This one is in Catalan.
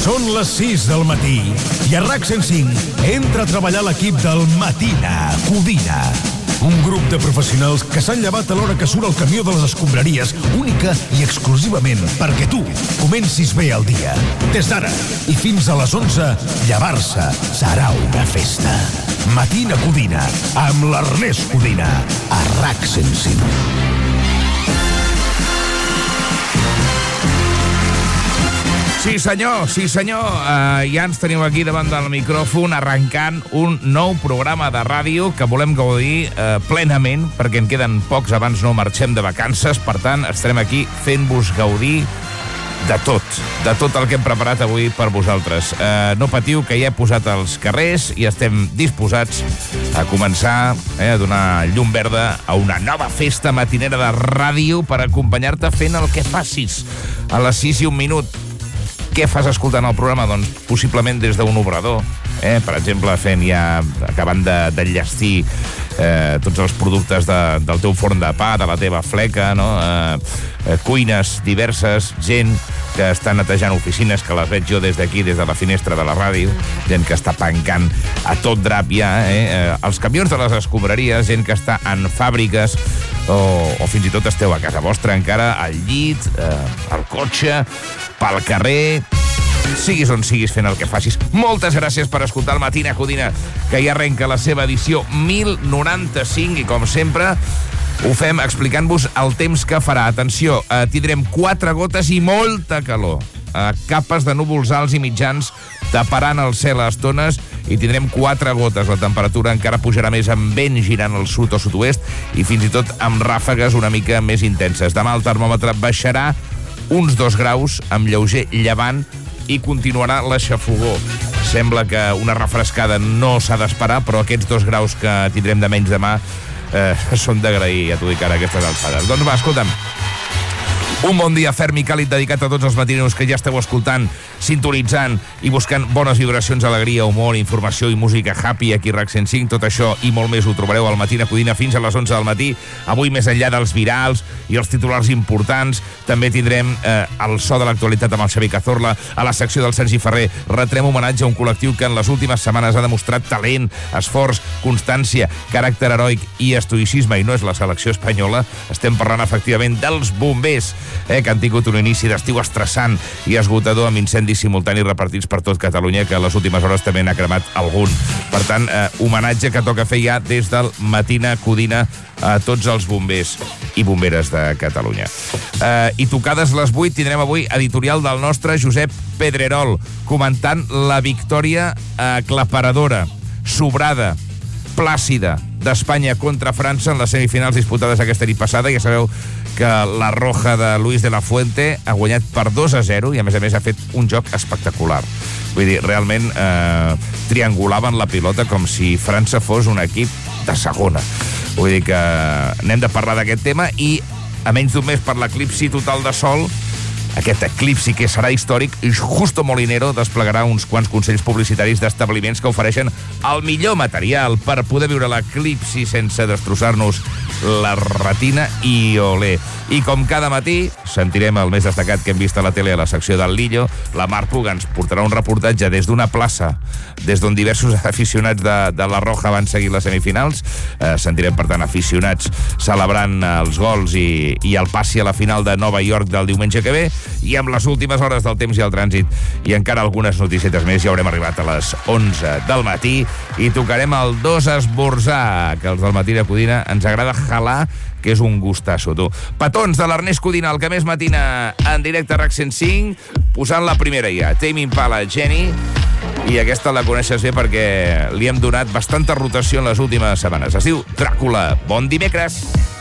Són les 6 del matí i a RAC 105 entra a treballar l'equip del Matina Codina. Un grup de professionals que s'han llevat a l'hora que surt el camió de les escombraries, única i exclusivament perquè tu comencis bé el dia. Des d'ara i fins a les 11, llevar-se serà una festa. Matina Codina, amb l'Ernest Codina, a RAC 105. Sí, senyor. Ja ens teniu aquí davant del micròfon arrencant un nou programa de ràdio que volem gaudir plenament, perquè en queden pocs abans no marxem de vacances. Per tant, estarem aquí fent-vos gaudir de tot el que hem preparat avui per vosaltres. No patiu, que ja he posat els carrers i estem disposats a començar a donar llum verda a una nova festa matinera de ràdio per acompanyar-te fent el que facis a les 6 i 1 minut. Què fas escoltant el programa? Doncs possiblement des d'un obrador, per exemple, acabant d'enllestir tots els productes del teu forn de pa, de la teva fleca, no? Cuines diverses, gent que està netejant oficines, que les veig jo des d'aquí, des de la finestra de la ràdio, gent que està pencant a tot drap ja, els camions de les escombraries, gent que està en fàbriques, o fins i tot esteu a casa vostra encara, al llit, al cotxe, pel carrer, siguis on siguis fent el que facis. Moltes gràcies per escoltar el Matina Codina, que ja arrenca la seva edició 1095, i com sempre ho fem explicant-vos el temps que farà. Atenció, tindrem 4 gotes i molta calor. Capes de núvols alts i mitjans taparan el cel a estones i tindrem 4 gotes. La temperatura encara pujarà més amb vent girant al sud o sud-oest i fins i tot amb ràfegues una mica més intenses. Demà el termòmetre baixarà uns 2 graus amb lleuger llevant i continuarà l'aixafogó. Sembla que una refrescada no s'ha d'esperar, però aquests 2 graus que tindrem de menys demà són d'agrair, ja t'ho dic ara, aquestes alçades. Doncs va, escolta'm, un bon dia ferm i càlid dedicat a tots els matineros que ja esteu escoltant, sintonitzant i buscant bones vibracions, alegria, humor, informació i música happy aquí a RAC 105. Tot això i molt més ho trobareu al Matina Codina fins a les 11 del matí. Avui, més enllà dels virals i els titulars importants, també tindrem el so de l'actualitat amb el Xavi Cazorla. A la secció del Sergi Ferrer retrem homenatge a un col·lectiu que en les últimes setmanes ha demostrat talent, esforç, constància, caràcter heroic i estoïcisme, i no és la selecció espanyola. Estem parlant efectivament dels bombers, que han tingut un inici d'estiu estressant i esgotador amb incendis simultanis repartits per tot Catalunya, que a les últimes hores també n'ha cremat algun. Per tant, homenatge que toca fer ja des del Matina Codina a tots els bombers i bomberes de Catalunya. I tocades les 8 tindrem avui editorial del nostre Josep Pedrerol, comentant la victòria aclaparadora, sobrada, plàcida d'Espanya contra França en les semifinals disputades aquesta nit passada. Ja sabeu que la Roja de Luis de la Fuente ha guanyat per 2-0 i a més ha fet un joc espectacular. Vull dir, realment triangulaven la pilota com si França fos un equip de segona. Vull dir que n'hem de parlar d'aquest tema, i a menys d'un mes per l'eclipsi total de sol, aquest eclipsi que serà històric, Justo Molinero desplegarà uns quants consells publicitaris d'establiments que ofereixen el millor material per poder viure l'eclipsi sense destrossar-nos la retina i olé. I com cada matí sentirem el més destacat que hem vist a la tele a la secció del Lillo. La Mar Puig ens portarà un reportatge des d'una plaça, des d'on diversos aficionats de la Roja van seguir les semifinals. Sentirem, per tant, aficionats celebrant els gols i el passi a la final de Nova York del diumenge que ve. I amb les últimes hores del temps i el trànsit i encara algunes noticietes més, ja haurem arribat a les 11 del matí i tocarem el 2 esmorzar, que els del Matina Codina ens agrada jalar, que és un gustasso, tu. Petons de l'Ernest Codina, el que més matina en directe a RAC 105, posant la primera ja, Tame Impala, Jenny, i aquesta la coneixes bé perquè li hem donat bastanta rotació en les últimes setmanes. Es diu Dràcula. Bon dimecres!